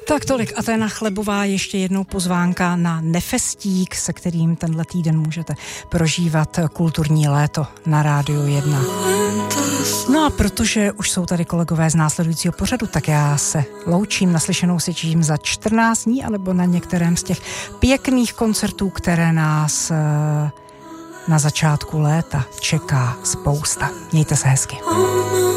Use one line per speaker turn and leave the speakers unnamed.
Tak tolik Aténa Chlebová, ještě jednou pozvánka na Nefestík, se kterým tenhle týden můžete prožívat kulturní léto na Rádiu 1. No a protože už jsou tady kolegové z následujícího pořadu, tak já se loučím, naslyšenou se těším za 14 dní, alebo na některém z těch pěkných koncertů, které nás na začátku léta čeká spousta. Mějte se hezky.